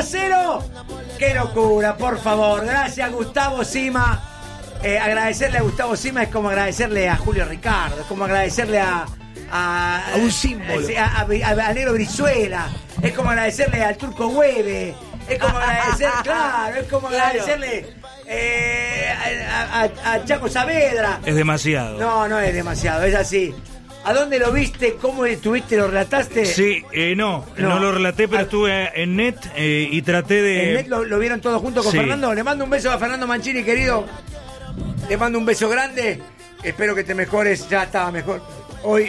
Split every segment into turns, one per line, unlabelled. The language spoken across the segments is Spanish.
0. ¡Qué locura, por favor! Gracias, Gustavo Sima. Agradecerle a Gustavo Sima es como agradecerle a Julio Ricardo, es como agradecerle a
un símbolo.
A Negro Brizuela, es como agradecerle al Turco Hueve, es como agradecer, claro, es como agradecerle a Chaco Saavedra.
Es demasiado.
No es demasiado, es así. ¿A dónde lo viste? ¿Cómo estuviste? ¿Lo relataste?
Sí, no lo relaté, pero estuve en net y traté de...
¿En net lo vieron todos juntos con Fernando? Le mando un beso a Fernando Mancini, querido. Le mando un beso grande. Espero que te mejores. Ya estaba mejor hoy.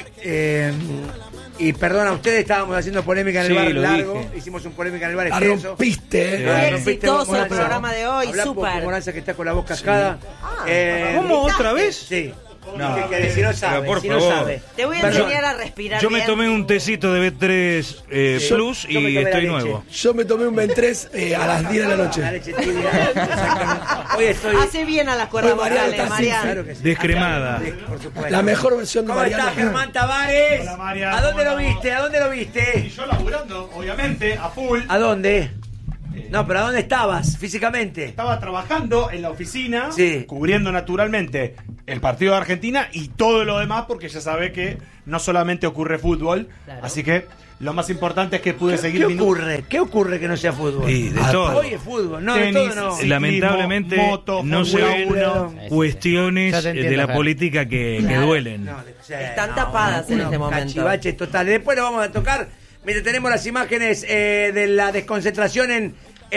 Y perdona, ustedes estábamos haciendo polémica en el bar largo. Dije. Hicimos un polémica en el bar extenso.
Rompiste.
Muy exitoso el programa de hoy. Súper.
Moranza que está con la voz cascada.
¿Cómo? ¿Otra vez?
Sí.
No,
si no sabe,
por
si
favor.
no sabe.
Te voy a enseñar a respirar.
Yo me tomé un tecito de B3 Plus y estoy nuevo.
Yo me tomé un B3 a las 10 de la noche.
La leche tibia. Hoy estoy...
Hace bien a las cuerdas vocales, Mariano.
Claro que sí.
Descremada.
Por supuesto.
La mejor versión de
¿Cómo
Mariano.
estás, Germán Tavares?
Hola, Mariano.
¿A dónde lo viste? ¿A dónde lo viste?
Y yo laburando, obviamente, a full.
¿A dónde? No, pero ¿a dónde estabas físicamente?
Estaba trabajando en la oficina,
sí,
cubriendo naturalmente el partido de Argentina y todo lo demás, porque ya sabe que no solamente ocurre fútbol, claro. Así que lo más importante es que pude seguir...
¿Qué ocurre que no sea fútbol?
Sí, de todo.
Hoy es fútbol, no,
tenis,
de todo no.
ciclismo,
lamentablemente
moto,
no se ven cuestiones de la política que duelen.
No,
están tapadas en este momento.
Cachivaches totales. Después lo vamos a tocar mientras tenemos las imágenes de la desconcentración en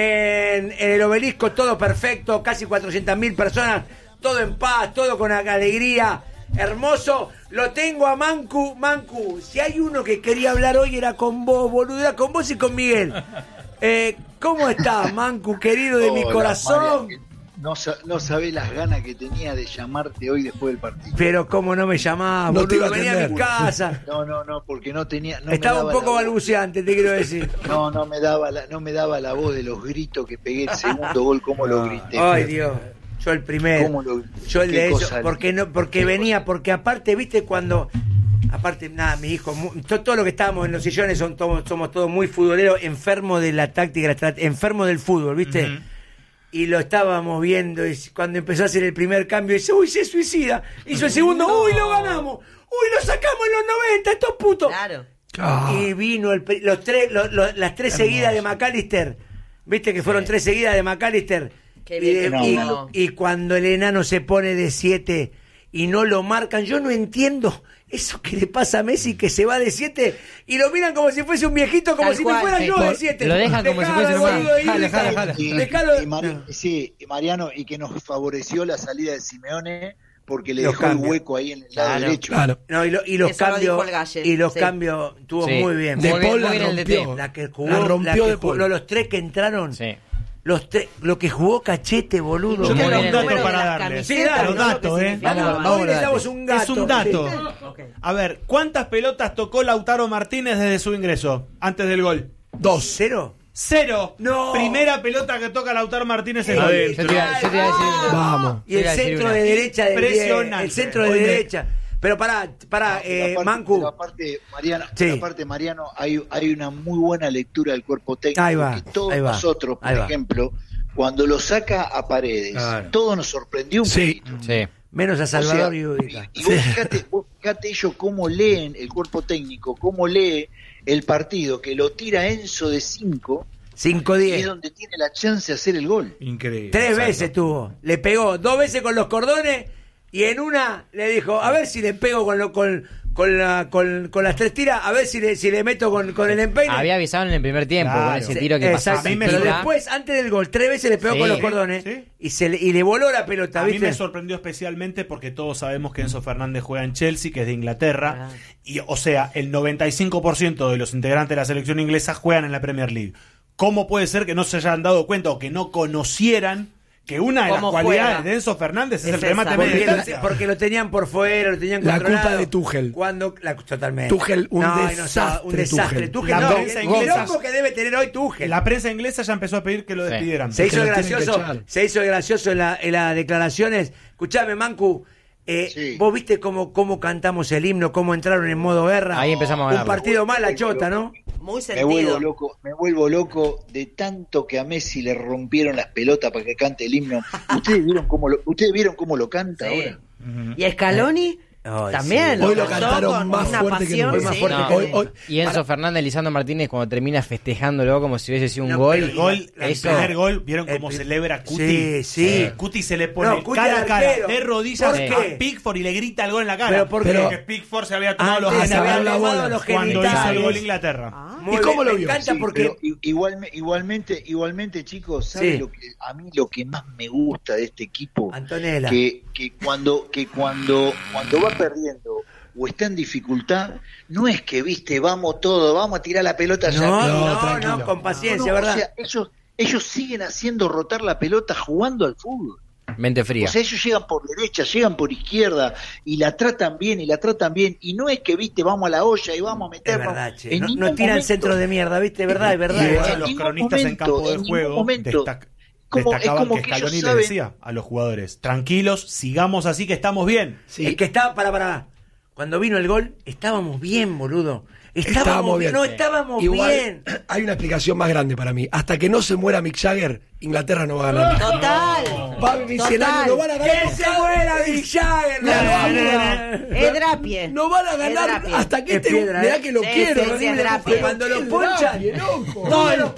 el Obelisco, todo perfecto, casi 400.000 personas, todo en paz, todo con alegría, hermoso. Lo tengo a Mancu, si hay uno que quería hablar hoy era con vos, boludo, era con vos y con Miguel. ¿Cómo estás, Mancu, querido de mi corazón?
María, no sabés las ganas que tenía de llamarte hoy después del partido.
Pero cómo no me llamabas,
no
boludo, venía a mi casa.
No, porque no tenía... No
estaba un poco balbuceante, te quiero decir.
No me daba la voz de los gritos que pegué el segundo gol, cómo lo grité.
Ay, Dios. Yo el primero. Yo el de eso. Porque venía, porque aparte, viste, cuando... Aparte, nada, mi hijo, todo lo que estábamos en los sillones somos todos muy futboleros, enfermos de la táctica, enfermos del fútbol, viste. Uh-huh. Y lo estábamos viendo, y cuando empezó a hacer el primer cambio, dice, uy, se suicida. Hizo el segundo, uy, lo ganamos. Uy, lo sacamos en los 90, estos putos.
Claro.
Y vino las tres seguidas de McAllister. Viste que fueron 3 seguidas de McAllister. Y cuando el enano se pone de 7 y no lo marcan, yo no entiendo eso que le pasa a Messi, que se va de 7 y lo miran como si fuese un viejito, como si me fuera yo de 7.
Lo dejan como si fuese
un Sí, Mariano, y que nos favoreció la salida de Simeone porque le dejó el hueco ahí en el lado derecho.
Claro. No, y los cambios estuvo muy bien.
De Paul
la rompió de Paul. Los 3 que entraron. Sí. Lo que jugó Cachete, boludo.
Yo tengo un dato para darle.
Sí, dale,
los datos,
Hoy le damos un gato.
Es un dato. Sí. A ver, ¿cuántas pelotas tocó Lautaro Martínez desde su ingreso, antes del gol?
2.
¿Cero?
No. Primera pelota que toca Lautaro Martínez en gol.
Vamos.
Y el centro de derecha.
Impresionante.
El centro de derecha. Pero pará, Mancu.
Pero aparte, Mariano, hay una muy buena lectura del cuerpo técnico.
Ahí va,
que todos nosotros, por ejemplo, cuando lo saca a Paredes, todo nos sorprendió un poquito.
Sí.
Menos a Salvador y Udica.
Y vos fíjate ellos cómo leen el cuerpo técnico, cómo lee el partido, que lo tira Enzo de 5.
5-10.
Y es donde tiene la chance de hacer el gol.
Increíble.
3 veces tuvo. Le pegó 2 veces con los cordones. Y en una le dijo, a ver si le pego con las 3 tiras, a ver si le meto con el empeine.
Había avisado en el primer tiempo con ese tiro que pasó.
Pero después, antes del gol, 3 veces le pegó con los cordones y le voló la pelota.
A
¿viste?
mí me sorprendió especialmente porque todos sabemos que Enzo Fernández juega en Chelsea, que es de Inglaterra. Y, o sea, el 95% de los integrantes de la selección inglesa juegan en la Premier League. ¿Cómo puede ser que no se hayan dado cuenta o que no conocieran que una de las cualidades de Enzo Fernández es el remate media distancia?
Porque lo tenían por fuera, lo tenían controlado.
La culpa de Tuchel.
Totalmente.
Tuchel, un desastre.
Tuchel,
la prensa inglesa,
que debe tener hoy Tuchel.
La prensa inglesa ya empezó a pedir que lo despidieran.
Se hizo gracioso en las declaraciones. Escuchame, Mancu,
Sí.
Vos viste cómo cantamos el himno, cómo entraron en modo guerra.
Ahí empezamos a ganar.
Un partido más la chota, ¿no?
Muy
Me vuelvo
sentido.
loco de tanto que a Messi le rompieron las pelotas para que cante el himno. ¿Ustedes vieron cómo lo canta
Sí.
ahora?
¿Y Scaloni?
Ay,
También.
sí.
Lo
Hoy lo
cantó
cantaron
con
más
una
fuerte que
pasión,
nunca.
Más
sí.
fuerte
No,
que
hoy-
y Enzo Fernández, Lisandro Martínez, cuando termina festejándolo como si hubiese sido un
No,
gol.
pero
El gol, el
eso-
primer gol, ¿vieron
el
cómo
pri-
celebra Cuti?
Sí, sí.
Cuti se le pone
No, Cuti
cara a
al
cara,
arquero.
de rodillas
¿Por
a
qué?
Pickford y le grita el gol en la cara.
¿Pero por qué?
Porque Pickford se había tomado los
Antes
se
genitales
había
había
bola.
tomado los
cuando hizo el
genitales.
gol Inglaterra.
Muy
¿Y cómo
bien,
lo
me
vio?
encanta
Sí,
porque...
pero igualmente, chicos, ¿saben
Sí.
a mí lo que más me gusta de este equipo?
Antonella.
Que cuando va perdiendo o está en dificultad, no es que, vamos a tirar la pelota allá.
No,
tranquilo.
con paciencia,
No,
¿verdad?
O sea, ellos siguen haciendo rotar la pelota jugando al fútbol.
Mente fría.
O sea, ellos llegan por derecha, llegan por izquierda y la tratan bien. Y no es que, vamos a la olla y vamos a
Es
meter.
verdad, che.
en
No
ningún
tiran
momento.
centro de mierda, ¿viste? Es verdad.
De hecho,
en
los
ningún
cronistas en campo de
en
juego
ningún momento.
destacaban
como
que
que ellos
Scaloni le
saben-
decía a los jugadores, tranquilos, sigamos así que estamos bien.
Sí.
Es que estaba, para. Cuando vino el gol, estábamos bien, boludo.
Estábamos bien.
No estábamos
Igual,
bien.
hay una explicación más grande para mí. Hasta que no se muera Mick Jagger, Inglaterra no va a ganar nada.
Total.
Va a vivir 100 años, no van a ganar.
¡Que se muera Mick Jagger!
Es Drapie.
No van a
Es
ganar
Drapie.
hasta que
Es piedra,
mirá que lo
Sí,
quiero.
sí, sí, es
Pero
Drapie.
Cuando lo
es
ponchan,
Drapie, loco.
todos los